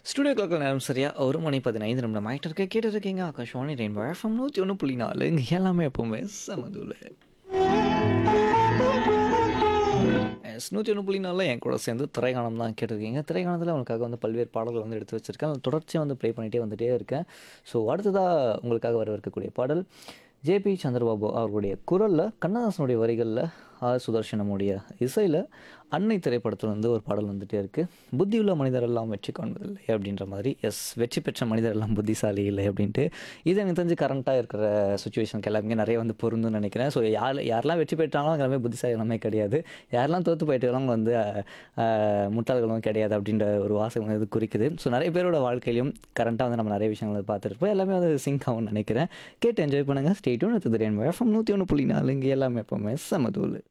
Studio கிளாக்கில் நேரம் சரியா 1:15 ஆகிட்டு இருக்கு. கேட்டுட்டு இருக்கீங்க ஆகாஷ்வாணி ரெயின்போ எஃப்எம் 101.4. இங்கே எல்லாமே எப்பவுமே சமதுல. எஸ் 101.4 என் கூட சேர்ந்து திரைக்காணம் தான் கேட்டிருக்கீங்க. திரைக்காணத்தில் உங்களுக்காக வந்து பல்வேறு பாடல்கள் வந்து எடுத்து வச்சிருக்கேன். அது தொடர்ச்சியாக வந்து ப்ளே பண்ணிகிட்டே வந்துட்டே இருக்கேன். ஸோ அடுத்ததாக உங்களுக்காக வரவிருக்கக்கூடிய பாடல் ஜேபி சந்திரபாபு அவர்களுடைய குரலில், கண்ணதாசனுடைய வரிகளில், ஆர் சுதர்ஷனமுடைய இசையில் அன்னை திரைப்படத்தில் வந்து ஒரு பாடல் வந்துகிட்டே இருக்குது. புத்தியுள்ள மனிதர் எல்லாம் வெற்றி காண்பதில்லை அப்படின்ற மாதிரி. எஸ், வெற்றி பெற்ற மனிதர் எல்லாம் புத்திசாலி இல்லை அப்படின்ட்டு. இது எனக்கு தெரிஞ்சு கரண்ட்டாக இருக்கிற சுச்சுவேஷனுக்கு எல்லாமே நிறைய வந்து பொருந்துன்னு நினைக்கிறேன். ஸோ யாரெல்லாம் வெற்றி பெற்றாலும் அவங்க எல்லாமே புத்திசாலி எல்லாமே கிடையாது. யாரெல்லாம் தோற்று போயிட்டாலும் வந்து முட்டாள்களும் கிடையாது அப்படின்ற ஒரு வாசகம் வந்து இது குறிக்குது. ஸோ நிறைய பேரோட வாழ்க்கையிலையும் கரண்ட்டாக வந்து நம்ம நிறைய விஷயங்களை பார்த்துருப்போம். எல்லாமே வந்து சிங்க் ஆகும்னு நினைக்கிறேன். கேட்டு என்ஜாய் பண்ணுங்கள். Stay tune with rainbow FM 101.4. இங்கே எல்லாமே எப்போவுமே சமதூள்.